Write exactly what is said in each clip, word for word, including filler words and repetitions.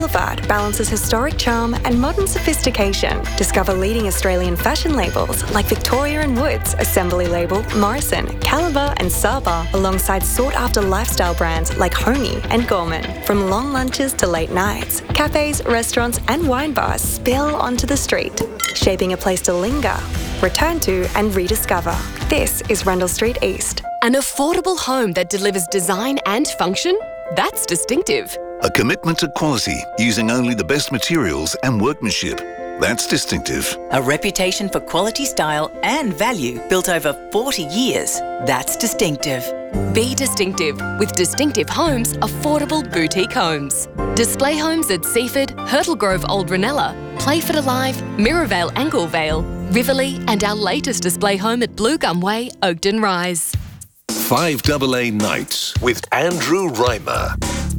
Boulevard balances historic charm and modern sophistication. Discover leading Australian fashion labels like Victoria and Woods, Assembly Label, Morrison, Caliber and Saba, alongside sought-after lifestyle brands like Homey and Gorman. From long lunches to late nights, cafes, restaurants and wine bars spill onto the street, shaping a place to linger, return to and rediscover. This is Rundle Street East. An affordable home that delivers design and function? That's distinctive. A commitment to quality, using only the best materials and workmanship. That's distinctive. A reputation for quality, style and value built over forty years. That's distinctive. Be distinctive with Distinctive Homes, affordable boutique homes. Display homes at Seaford, Hurtle Grove Old Ranella, Playford Alive, Mirrorvale Anglevale, Riverlea and our latest display home at Blue Gum Way, Oakden Rise. five A A Nights with Andrew Reimer.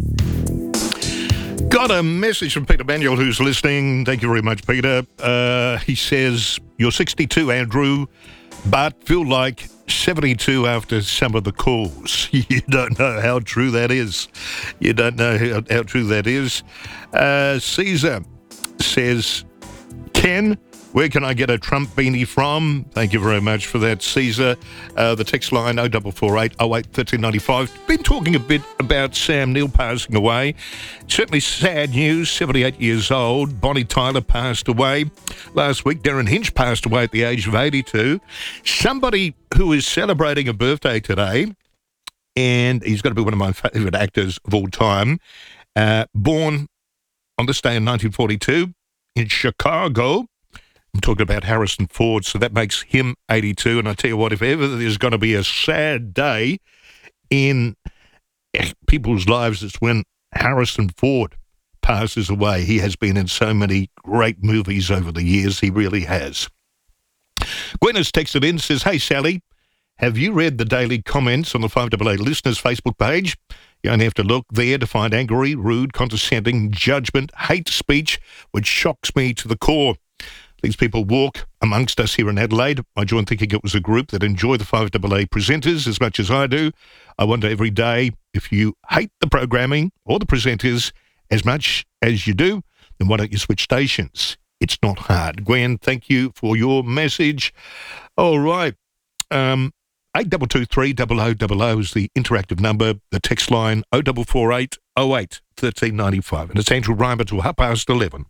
Got a message from Peter Manuel, who's listening. Thank you very much, Peter. Uh, he says, you're sixty-two, Andrew, but feel like seventy-two after some of the calls. You don't know how true that is. You don't know how, how true that is. Uh, Caesar says, Ken, where can I get a Trump beanie from? Thank you very much for that, Caesar. Uh, the text line oh four four eight oh eight one three nine five. Been talking a bit about Sam Neill passing away. Certainly sad news, seventy-eight years old. Bonnie Tyler passed away. Last week, Darren Hinch passed away at the age of eighty-two. Somebody who is celebrating a birthday today, and he's got to be one of my favourite actors of all time. Uh, born on this day in nineteen forty-two in Chicago. I'm talking about Harrison Ford, so that makes him eighty-two. And I tell you what, if ever there's going to be a sad day in people's lives, it's when Harrison Ford passes away. He has been in so many great movies over the years. He really has. Gwen has texted in, says, hey, Sally, have you read the daily comments on the five A A listeners Facebook page? You only have to look there to find angry, rude, condescending, judgment, hate speech, which shocks me to the core. These people walk amongst us here in Adelaide. I joined thinking it was a group that enjoy the five A A presenters as much as I do. I wonder every day, if you hate the programming or the presenters as much as you do, then why don't you switch stations? It's not hard. Gwen, thank you for your message. All right. Um, eight two two three double oh double oh is the interactive number. The text line oh four four eight oh eight one three nine five. And it's Andrew Reimer till half past eleven.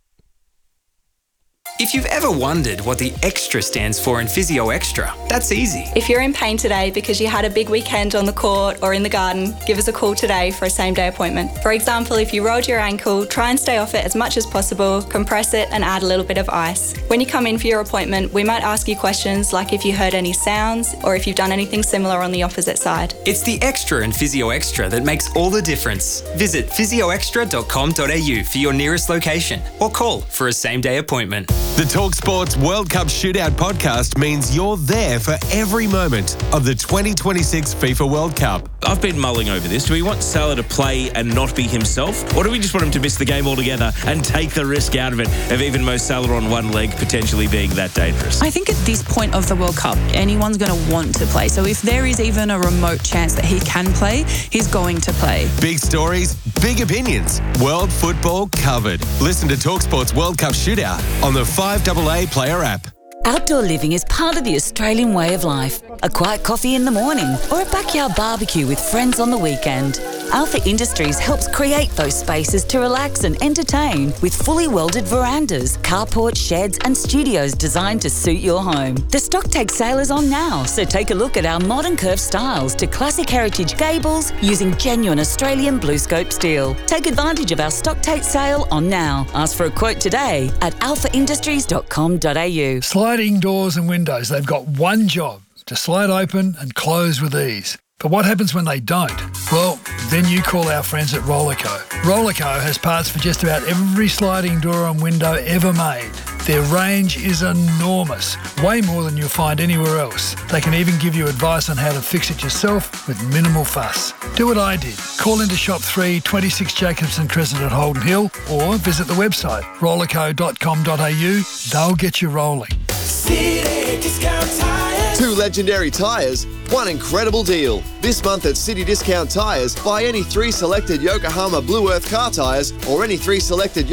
If you've ever wondered what the extra stands for in Physio Extra, that's easy. If you're in pain today because you had a big weekend on the court or in the garden, give us a call today for a same-day appointment. For example, if you rolled your ankle, try and stay off it as much as possible, compress it and add a little bit of ice. When you come in for your appointment, we might ask you questions like if you heard any sounds or if you've done anything similar on the opposite side. It's the extra in Physio Extra that makes all the difference. Visit physio extra dot com dot a u for your nearest location or call for a same-day appointment. The TalkSports World Cup Shootout podcast means you're there for every moment of the twenty twenty-six FIFA World Cup. I've been mulling over this. Do we want Salah to play and not be himself? Or do we just want him to miss the game altogether and take the risk out of it of even Mo Salah on one leg potentially being that dangerous? I think at this point of the World Cup, anyone's going to want to play. So if there is even a remote chance that he can play, he's going to play. Big stories, big opinions. World football covered. Listen to TalkSports World Cup Shootout on the five A A Player app. Outdoor living is part of the Australian way of life. A quiet coffee in the morning or a backyard barbecue with friends on the weekend. Alpha Industries helps create those spaces to relax and entertain with fully welded verandas, carports, sheds and studios designed to suit your home. The stock take sale is on now, so take a look at our modern curved styles to classic heritage gables using genuine Australian blue scope steel. Take advantage of our stock take sale on now. Ask for a quote today at alpha industries dot com dot a u. Sliding doors and windows, they've got one job, to slide open and close with ease. But what happens when they don't? Well, then you call our friends at Rollerco. Rollerco has parts for just about every sliding door and window ever made. Their range is enormous, way more than you'll find anywhere else. They can even give you advice on how to fix it yourself with minimal fuss. Do what I did. Call into Shop three, twenty-six Jacobson Crescent at Holden Hill or visit the website rollerco dot com dot a u. They'll get you rolling. City Discount Tire. Two legendary tyres, one incredible deal. This month at City Discount Tyres, buy any three selected Yokohama Blue Earth car tyres or any three selected